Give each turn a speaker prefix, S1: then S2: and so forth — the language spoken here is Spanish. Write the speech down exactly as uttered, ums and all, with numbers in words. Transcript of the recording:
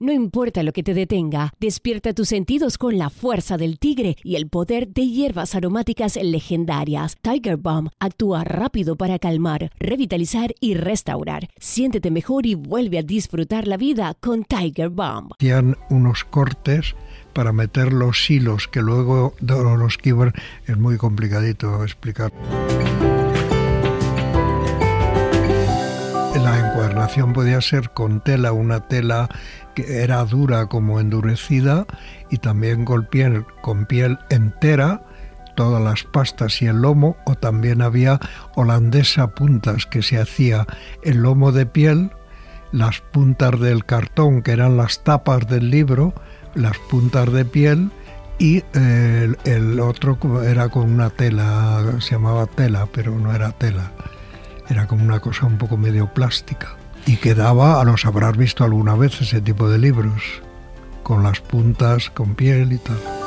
S1: No importa lo que te detenga, despierta tus sentidos con la fuerza del tigre y el poder de hierbas aromáticas legendarias. Tiger Balm actúa rápido para calmar, revitalizar y restaurar. Siéntete mejor y vuelve a disfrutar la vida con Tiger Balm.
S2: Hacían unos cortes para meter los hilos, que luego los keyboard es muy complicadito explicar. La encuadernación podía ser con tela, una tela que era dura como endurecida, y también con piel, con piel entera, todas las pastas y el lomo, o también había holandesa puntas, que se hacía el lomo de piel, las puntas del cartón, que eran las tapas del libro, las puntas de piel, y eh, el, el otro era con una tela, se llamaba tela, pero no era tela, era como una cosa un poco medio plástica, y quedaba, los habrás visto alguna vez, ese tipo de libros, con las puntas, con piel y tal.